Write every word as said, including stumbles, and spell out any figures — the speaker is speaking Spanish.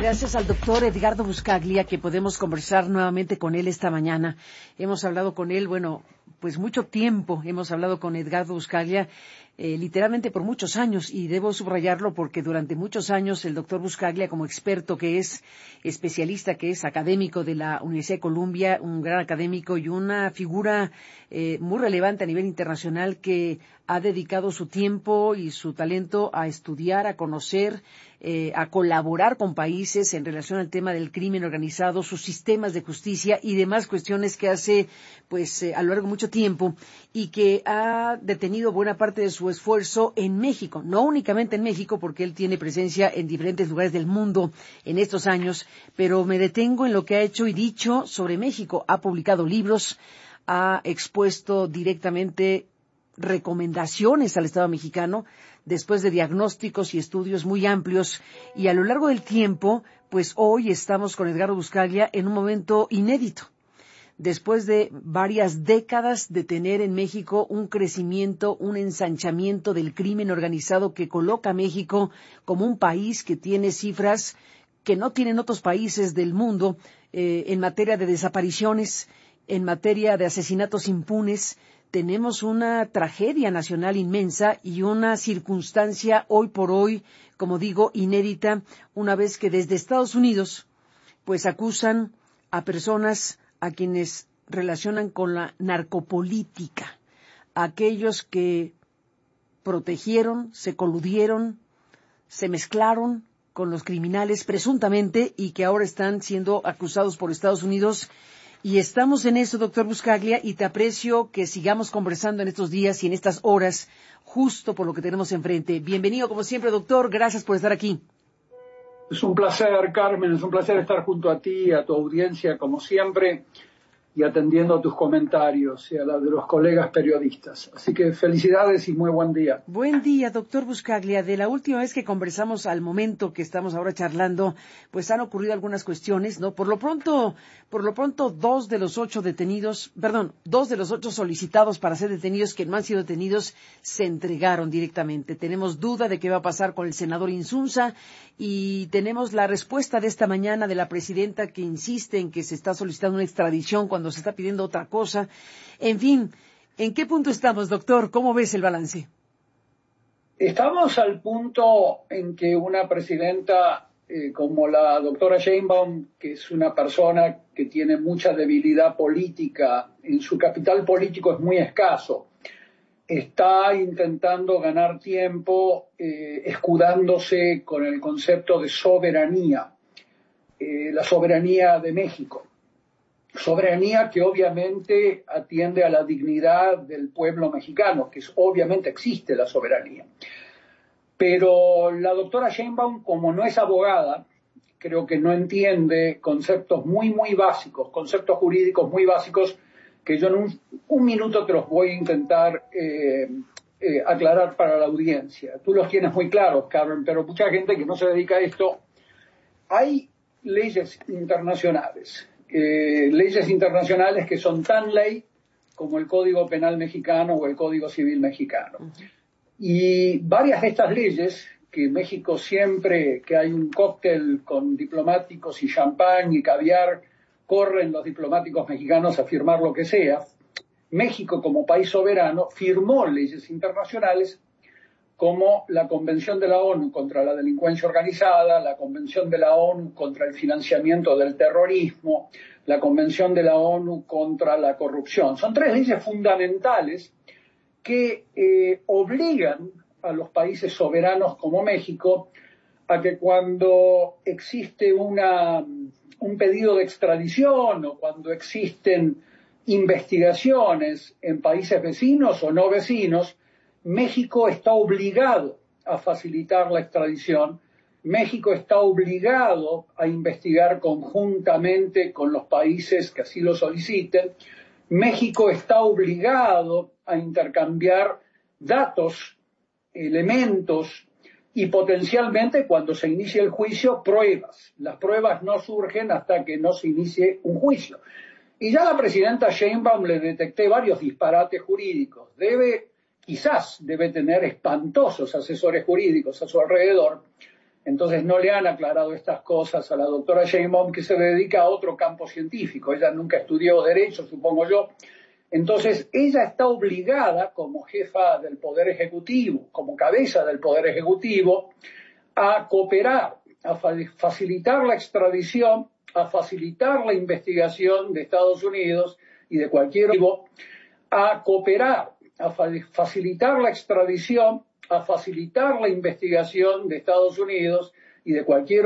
gracias al doctor Edgardo Buscaglia que podemos conversar nuevamente con él esta mañana. Hemos hablado con él, bueno, pues mucho tiempo hemos hablado con Edgardo Buscaglia, eh, literalmente por muchos años, y debo subrayarlo porque durante muchos años el doctor Buscaglia, como experto que es, especialista que es, académico de la Universidad de Columbia, un gran académico y una figura eh, muy relevante a nivel internacional que ha dedicado su tiempo y su talento a estudiar, a conocer, eh, a colaborar con países en relación al tema del crimen organizado, sus sistemas de justicia y demás cuestiones que hace pues eh, a lo largo de mucho tiempo, y que ha detenido buena parte de su esfuerzo en México, no únicamente en México, porque él tiene presencia en diferentes lugares del mundo en estos años, pero me detengo en lo que ha hecho y dicho sobre México. Ha publicado libros, ha expuesto directamente recomendaciones al Estado mexicano después de diagnósticos y estudios muy amplios, y a lo largo del tiempo, pues hoy estamos con Edgardo Buscaglia en un momento inédito. Después de varias décadas de tener en México un crecimiento, un ensanchamiento del crimen organizado que coloca a México como un país que tiene cifras que no tienen otros países del mundo eh, en materia de desapariciones, en materia de asesinatos impunes. Tenemos una tragedia nacional inmensa y una circunstancia hoy por hoy, como digo, inédita, una vez que desde Estados Unidos pues acusan a personas a quienes relacionan con la narcopolítica, aquellos que protegieron, se coludieron, se mezclaron con los criminales presuntamente y que ahora están siendo acusados por Estados Unidos. Y estamos en eso, doctor Buscaglia, y te aprecio que sigamos conversando en estos días y en estas horas, justo por lo que tenemos enfrente. Bienvenido, como siempre, doctor. Gracias por estar aquí. Es un placer, Carmen, es un placer estar junto a ti, a tu audiencia, como siempre, y atendiendo a tus comentarios y a la de los colegas periodistas. Así que felicidades y muy buen día. Buen día, doctor Buscaglia. De la última vez que conversamos al momento que estamos ahora charlando, pues han ocurrido algunas cuestiones, ¿no? Por lo pronto, por lo pronto, dos de los ocho detenidos, perdón, dos de los ocho solicitados para ser detenidos que no han sido detenidos se entregaron directamente. Tenemos duda de qué va a pasar con el senador Insunza y tenemos la respuesta de esta mañana de la presidenta que insiste en que se está solicitando una extradición cuando se está pidiendo otra cosa. En fin, ¿en qué punto estamos, doctor? ¿Cómo ves el balance? Estamos al punto en que una presidenta eh, como la doctora Sheinbaum, que es una persona que tiene mucha debilidad política, en su capital político es muy escaso, está intentando ganar tiempo eh, escudándose con el concepto de soberanía, eh, la soberanía de México. Soberanía que obviamente atiende a la dignidad del pueblo mexicano, que es, obviamente existe la soberanía. Pero la doctora Sheinbaum, como no es abogada, creo que no entiende conceptos muy, muy básicos, conceptos jurídicos muy básicos, que yo en un, un minuto te los voy a intentar eh, eh, aclarar para la audiencia. Tú los tienes muy claros, Carmen, pero mucha gente que no se dedica a esto. Hay leyes internacionales. Eh, leyes internacionales que son tan ley como el Código Penal mexicano o el Código Civil mexicano. Uh-huh. Y varias de estas leyes, que México siempre que hay un cóctel con diplomáticos y champán y caviar, corren los diplomáticos mexicanos a firmar lo que sea. México, como país soberano, firmó leyes internacionales como la Convención de la ONU contra la delincuencia organizada, la Convención de la ONU contra el financiamiento del terrorismo, la Convención de la ONU contra la corrupción. Son tres leyes fundamentales que eh, obligan a los países soberanos como México a que cuando existe una, un pedido de extradición o cuando existen investigaciones en países vecinos o no vecinos, México está obligado a facilitar la extradición. México está obligado a investigar conjuntamente con los países que así lo soliciten. México está obligado a intercambiar datos, elementos y potencialmente, cuando se inicie el juicio, pruebas. Las pruebas no surgen hasta que no se inicie un juicio. Y ya a la presidenta Sheinbaum le detecté varios disparates jurídicos. Debe... Quizás debe tener espantosos asesores jurídicos a su alrededor, Entonces no le han aclarado estas cosas a la doctora Sheinbaum, que se dedica a otro campo científico. Ella nunca estudió Derecho, supongo yo. Entonces ella está obligada, como jefa del Poder Ejecutivo, como cabeza del Poder Ejecutivo, a cooperar, a facilitar la extradición, a facilitar la investigación de Estados Unidos y de cualquier otro, a cooperar, a facilitar la extradición, a facilitar la investigación de Estados Unidos y de cualquier